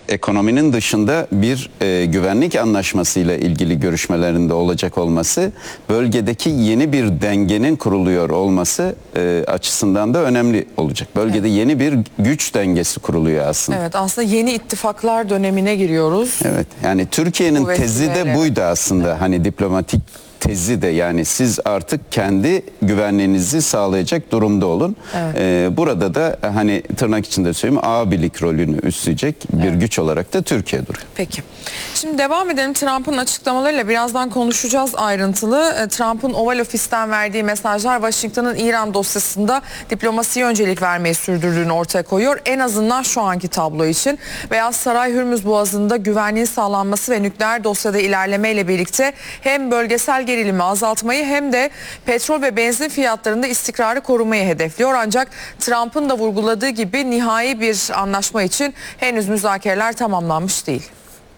ekonominin dışında bir güvenlik anlaşmasıyla ilgili görüşmelerinde olacak olması, bölgedeki yeni bir dengenin kuruluyor olması açısından da önemli olacak. Bölgede yeni bir güç dengesi kuruluyor aslında. Evet, aslında yeni ittifaklar dönemine giriyoruz. Evet, yani Türkiye'nin tezi de buydu aslında. Hani diplomatik tezi de, yani siz artık kendi güvenliğinizi sağlayacak durumda olun. Evet. Burada da hani tırnak içinde söyleyeyim, abilik rolünü üstleyecek bir güç olarak da Türkiye duruyor. Peki. Şimdi devam edelim. Trump'ın açıklamalarıyla birazdan konuşacağız ayrıntılı. Trump'ın Oval Ofis'ten verdiği mesajlar Washington'ın İran dosyasında diplomasiye öncelik vermeyi sürdürdüğünü ortaya koyuyor. En azından şu anki tablo için. Beyaz Saray Hürmüz Boğazı'nda güvenliğin sağlanması ve nükleer dosyada ilerlemeyle birlikte hem bölgesel gerilimi azaltmayı hem de petrol ve benzin fiyatlarında istikrarı korumayı hedefliyor. Ancak Trump'ın da vurguladığı gibi nihai bir anlaşma için henüz müzakereler tamamlanmış değil.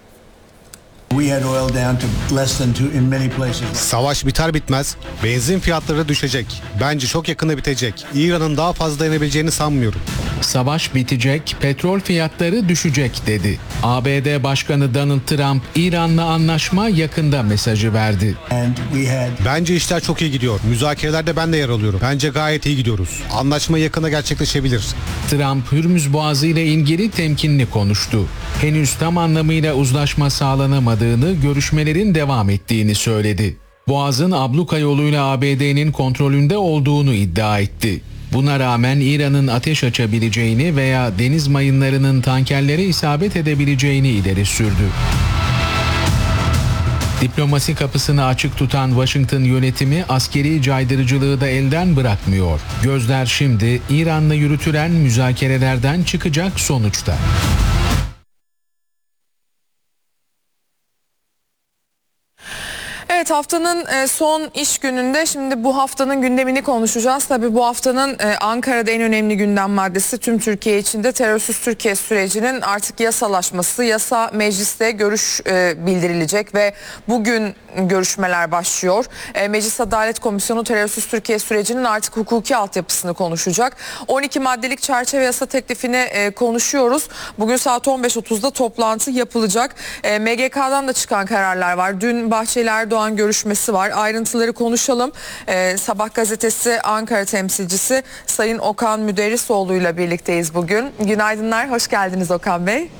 Savaş biter bitmez benzin fiyatları düşecek. Bence çok yakında bitecek. İran'ın daha fazla dayanabileceğini sanmıyorum. Savaş bitecek, petrol fiyatları düşecek dedi. ABD Başkanı Donald Trump, İran'la anlaşma yakında mesajı verdi. Bence işler çok iyi gidiyor. Müzakerelerde ben de yer alıyorum. Bence gayet iyi gidiyoruz. Anlaşma yakında gerçekleşebilir. Trump, Hürmüz Boğazı ile ilgili temkinli konuştu. Henüz tam anlamıyla uzlaşma sağlanamadığını, görüşmelerin devam ettiğini söyledi. Boğaz'ın abluka yoluyla ABD'nin kontrolünde olduğunu iddia etti. Buna rağmen İran'ın ateş açabileceğini veya deniz mayınlarının tankerlere isabet edebileceğini ileri sürdü. Diplomasi kapısını açık tutan Washington yönetimi askeri caydırıcılığı da elden bırakmıyor. Gözler şimdi İran'la yürütülen müzakerelerden çıkacak sonuçta. Evet, haftanın son iş gününde şimdi bu haftanın gündemini konuşacağız. Tabii bu haftanın Ankara'da en önemli gündem maddesi tüm Türkiye içinde terörsüz Türkiye sürecinin artık yasalaşması. Yasa mecliste görüş bildirilecek ve bugün görüşmeler başlıyor. Meclis Adalet Komisyonu terörsüz Türkiye sürecinin artık hukuki altyapısını konuşacak. 12 maddelik çerçeve yasa teklifini konuşuyoruz. Bugün saat 15.30'da toplantı yapılacak. MGK'dan da çıkan kararlar var. Dün Bahçeli Erdoğan görüşmesi var. Ayrıntıları konuşalım. Sabah gazetesi Ankara temsilcisi Sayın Okan Müderrisoğlu ile birlikteyiz bugün. Günaydınlar, hoş geldiniz Okan Bey.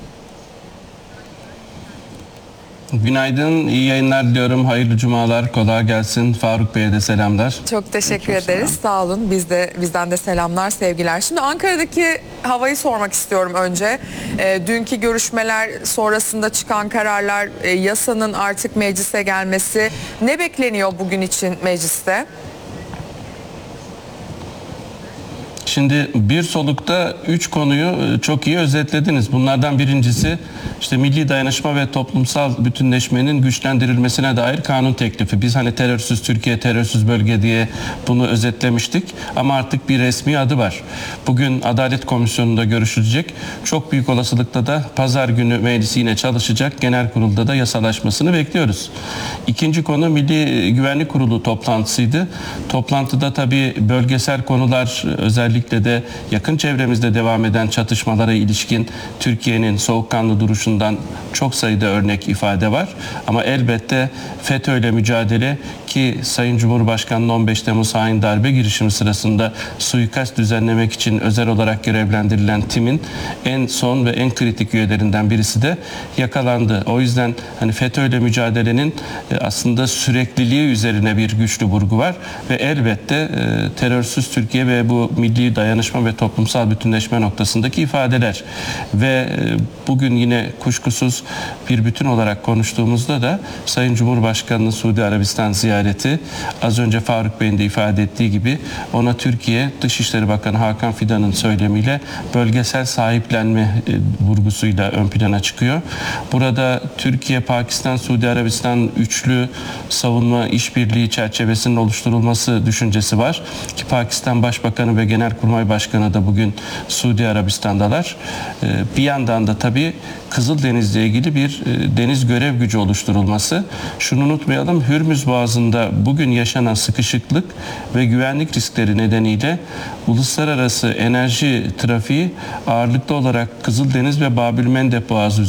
Günaydın, iyi yayınlar diliyorum. Hayırlı cumalar, kolay gelsin. Faruk Bey'e de selamlar. Çok teşekkür ederiz. Sağ olun. Bizden de selamlar, sevgiler. Şimdi Ankara'daki havayı sormak istiyorum önce. Dünkü görüşmeler sonrasında çıkan kararlar, yasanın artık meclise gelmesi. Ne bekleniyor bugün için mecliste? Şimdi bir solukta 3 konuyu çok iyi özetlediniz. Bunlardan birincisi işte milli dayanışma ve toplumsal bütünleşmenin güçlendirilmesine dair kanun teklifi. Biz hani terörsüz Türkiye, terörsüz bölge diye bunu özetlemiştik ama artık bir resmi adı var. Bugün Adalet Komisyonu'nda görüşülecek. Çok büyük olasılıkla da pazar günü meclis yine çalışacak. Genel kurulda da yasalaşmasını bekliyoruz. İkinci konu Milli Güvenlik Kurulu toplantısıydı. Toplantıda tabii bölgesel konular, özellikle de yakın çevremizde devam eden çatışmalara ilişkin Türkiye'nin soğukkanlı duruşundan çok sayıda örnek ifade var. Ama elbette FETÖ'yle mücadele ki Sayın Cumhurbaşkanı'nın 15 Temmuz hain darbe girişimi sırasında suikast düzenlemek için özel olarak görevlendirilen timin en son ve en kritik üyelerinden birisi de yakalandı. O yüzden hani FETÖ'yle mücadelenin aslında sürekliliği üzerine bir güçlü vurgu var ve elbette terörsüz Türkiye ve bu milli dayanışma ve toplumsal bütünleşme noktasındaki ifadeler ve bugün yine kuşkusuz bir bütün olarak konuştuğumuzda da Sayın Cumhurbaşkanı'nın Suudi Arabistan ziyareti, az önce Faruk Bey'in de ifade ettiği gibi ona Türkiye Dışişleri Bakanı Hakan Fidan'ın söylemiyle bölgesel sahiplenme vurgusuyla ön plana çıkıyor. Burada Türkiye, Pakistan, Suudi Arabistan üçlü savunma işbirliği çerçevesinin oluşturulması düşüncesi var ki Pakistan Başbakanı ve Genelkurmay Başkanı da bugün Suudi Arabistan'dalar. Bir yandan da tabii Kızıldeniz'le ilgili bir deniz görev gücü oluşturulması. Şunu unutmayalım, Hürmüz Boğazı'nda bugün yaşanan sıkışıklık ve güvenlik riskleri nedeniyle uluslararası enerji trafiği ağırlıklı olarak Kızıldeniz ve Babülmendeb Boğazı